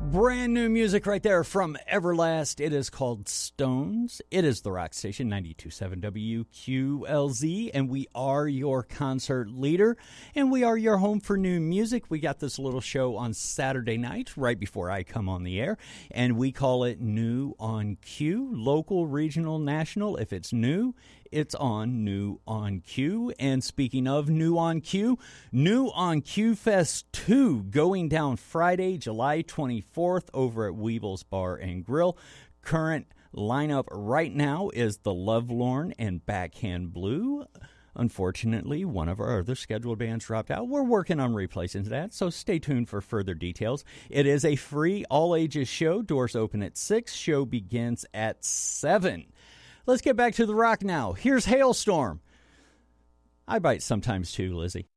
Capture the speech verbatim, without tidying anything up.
Brand new music right there from Everlast. It is called Stones. It is the rock station, ninety-two point seven W Q L Z, and we are your concert leader, and we are your home for new music. We got this little show on Saturday night, right before I come on the air, and we call it New on Q, local, regional, national. If it's new, it's on New on Q. And speaking of New on Q, New on Q Fest two going down Friday, July twenty-fourth over at Weebles Bar and Grill. Current lineup right now is The Lovelorn and Backhand Blue. Unfortunately, one of our other scheduled bands dropped out. We're working on replacing that, so stay tuned for further details. It is a free all-ages show. Doors open at six. Show begins at seven. Let's get back to the rock now. Here's Hailstorm. I bite sometimes too, Lizzie.